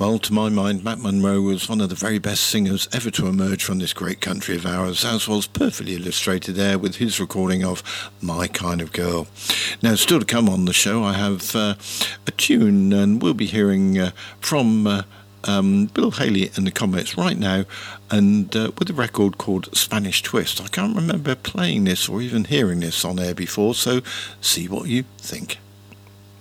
Well, to my mind, Matt Monro was one of the very best singers ever to emerge from this great country of ours, as was perfectly illustrated there with his recording of My Kind of Girl. Now, still to come on the show, I have a tune, and we'll be hearing from Bill Haley and the Comets right now, and with a record called Spanish Twist. I can't remember playing this or even hearing this on air before, so see what you think.